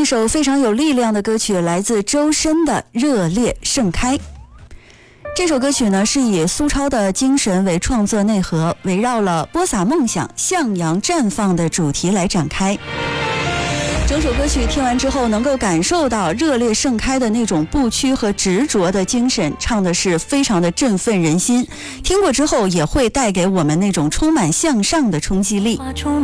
首非常有力量的歌曲，来自周深的《热烈盛开》。这首歌曲呢，是以苏超的精神为创作内核，围绕了播撒梦想、向阳绽放的主题来展开。整首歌曲听完之后，能够感受到热烈盛开的那种不屈和执着的精神，唱的是非常的振奋人心。听过之后，也会带给我们那种充满向上的冲击力。